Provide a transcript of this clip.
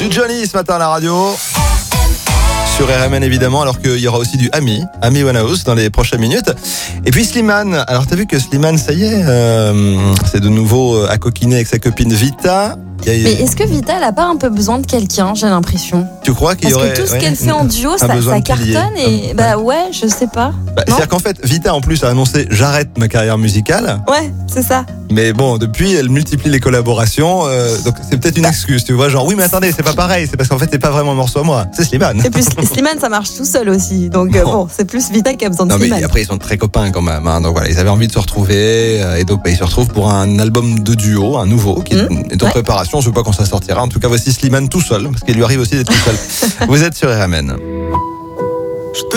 Lil Johnny ce matin à la radio. Sur RMN évidemment, alors qu'il y aura aussi du Ami Winehouse dans les prochaines minutes. Et puis Slimane, alors t'as vu que Slimane, ça y est, c'est de nouveau à coquiner avec sa copine Vita. Mais est-ce que Vita, elle a pas un peu besoin de quelqu'un, j'ai l'impression? Tu crois qu'il y aurait... Parce que tout ce qu'elle fait en duo, ça cartonne et ouais, je sais pas. C'est-à-dire qu'en fait, Vita en plus a annoncé « J'arrête ma carrière musicale ». Ouais, c'est ça. Mais bon, depuis, elle multiplie les collaborations, donc c'est peut-être une excuse, tu vois, genre oui mais attendez, c'est pas pareil, c'est parce qu'en fait c'est pas vraiment un morceau à moi, c'est Slimane. Et puis Slimane, ça marche tout seul aussi, donc bon, c'est plus Vita qui a besoin de Slimane. Non mais après ils sont très copains quand même, hein, donc voilà, ils avaient envie de se retrouver, et donc ils se retrouvent pour un album de duo, un nouveau, qui est en préparation, je sais pas quand ça sortira, en tout cas voici Slimane tout seul, parce qu'il lui arrive aussi d'être tout seul. Vous êtes sur RMN.